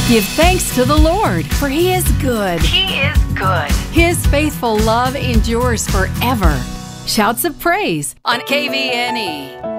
Give thanks to the Lord, for He is good. He is good. His faithful love endures forever. Shouts of praise on KVNE.